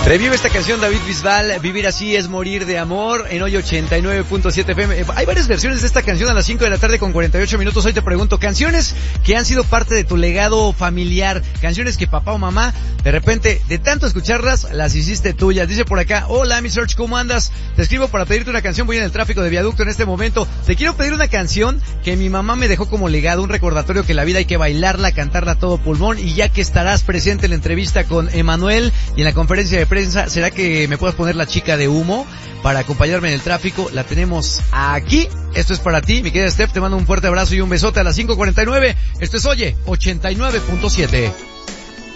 Revive esta canción David Bisbal, Vivir así es morir de amor, en hoy 89.7 FM. Hay varias versiones de esta canción a las 5 de la tarde con 48 minutos. Hoy te pregunto, canciones que han sido parte de tu legado familiar, canciones que papá o mamá, de repente, de tanto escucharlas, las hiciste tuyas. Dice por acá, hola mi Search, ¿cómo andas? Te escribo para pedirte una canción, voy en el tráfico de Viaducto en este momento. Te quiero pedir una canción que mi mamá me dejó como legado, un recordatorio que la vida hay que bailarla, cantarla a todo pulmón, y ya que estarás presente en la entrevista con Emanuel y en la conferencia de prensa, ¿será que me puedas poner La Chica de Humo para acompañarme en el tráfico? La tenemos aquí. Esto es para ti, mi querida Steph, te mando un fuerte abrazo y un besote a las 5:49. Esto es Oye 89.7.